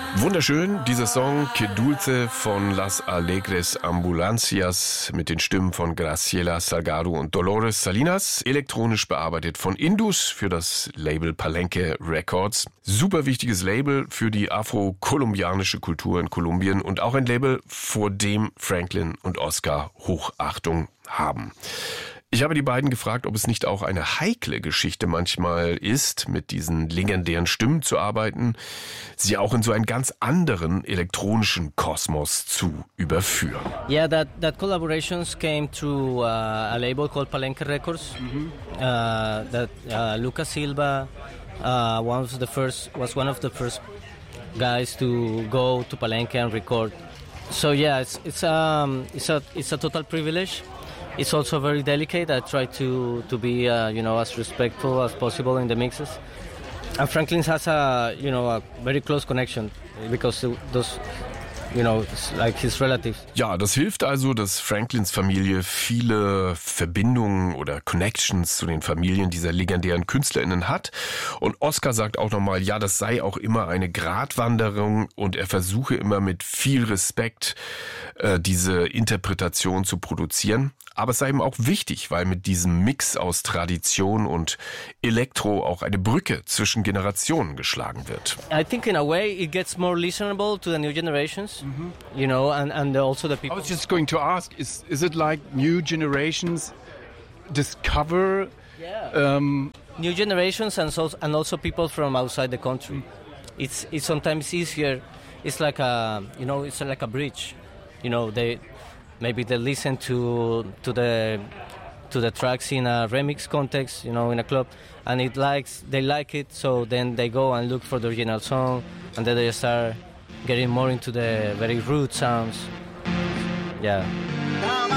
Wunderschön, dieser Song Que Dulce von Las Alegres Ambulancias mit den Stimmen von Graciela Salgado und Dolores Salinas, elektronisch bearbeitet von Indus für das Label Palenque Records. Super wichtiges Label für die afro-kolumbianische Kultur in Kolumbien und auch ein Label, vor dem Franklin und Oscar Hochachtung haben. Ich habe die beiden gefragt, ob es nicht auch eine heikle Geschichte manchmal ist, mit diesen legendären Stimmen zu arbeiten, sie auch in so einen ganz anderen elektronischen Kosmos zu überführen. Yeah, that collaborations came through a label called Palenque Records. Lucas Silva was one of the first guys to go to Palenque and record. So yeah, it's a total privilege. It's also very delicate. I try to be as respectful as possible in the mixes. And Franklin has a very close connection because it's like his relatives. Ja, das hilft also, dass Franklins Familie viele Verbindungen oder Connections zu den Familien dieser legendären KünstlerInnen hat. Und Oscar sagt auch nochmal, ja, das sei auch immer eine Gratwanderung und er versuche immer mit viel Respekt diese Interpretation zu produzieren. Aber es sei ihm auch wichtig, weil mit diesem Mix aus Tradition und Elektro auch eine Brücke zwischen Generationen geschlagen wird. I think in a way it gets more listenable to the new generations, and also the people. I was just going to ask, is it like new generations discover? New generations and also people from outside the country. It's sometimes easier. It's like it's like a bridge. Maybe they listen to the tracks in a remix context, in a club, and they like it, so then they go and look for the original song, and then they start getting more into the very rude sounds. Yeah.